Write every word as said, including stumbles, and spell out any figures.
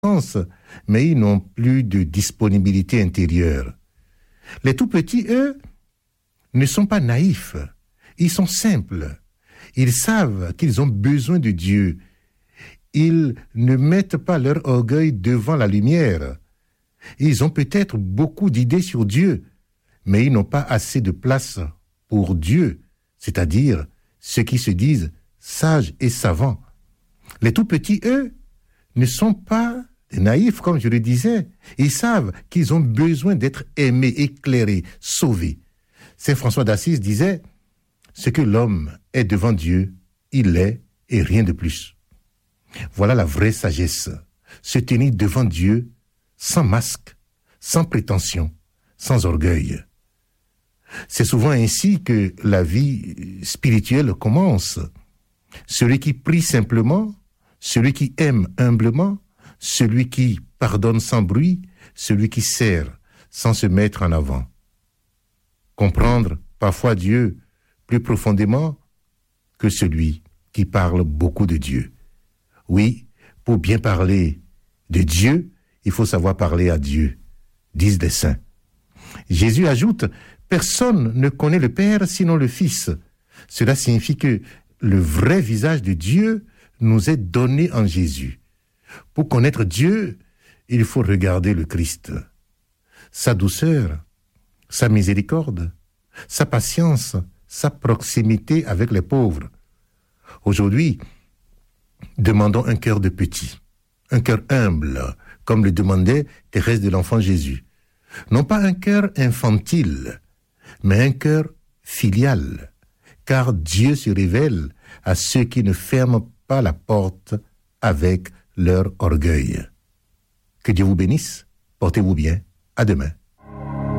mais ils n'ont plus de disponibilité intérieure. Les tout-petits, eux, ne sont pas naïfs. Ils sont simples. Ils savent qu'ils ont besoin de Dieu. Ils ne mettent pas leur orgueil devant la lumière. Ils ont peut-être beaucoup d'idées sur Dieu, mais ils n'ont pas assez de place pour Dieu, c'est-à-dire ceux qui se disent sages et savants. Les tout-petits, eux, ne sont pas des naïfs, comme je le disais. Ils savent qu'ils ont besoin d'être aimés, éclairés, sauvés. Saint François d'Assise disait « Ce que l'homme est devant Dieu, il l'est et rien de plus. » Voilà la vraie sagesse. Se tenir devant Dieu sans masque, sans prétention, sans orgueil. C'est souvent ainsi que la vie spirituelle commence. Celui qui prie simplement, celui qui aime humblement, celui qui pardonne sans bruit, celui qui sert sans se mettre en avant. Comprendre parfois Dieu plus profondément que celui qui parle beaucoup de Dieu. Oui, pour bien parler de Dieu, il faut savoir parler à Dieu, disent les saints. Jésus ajoute, personne ne connaît le Père sinon le Fils. Cela signifie que le vrai visage de Dieu nous est donné en Jésus. Pour connaître Dieu, il faut regarder le Christ. Sa douceur, sa miséricorde, sa patience, sa proximité avec les pauvres. Aujourd'hui, demandons un cœur de petit, un cœur humble, comme le demandait Thérèse de l'Enfant Jésus. Non pas un cœur infantile, mais un cœur filial, car Dieu se révèle à ceux qui ne ferment pas la porte avec leur orgueil. Que Dieu vous bénisse, portez-vous bien, à demain.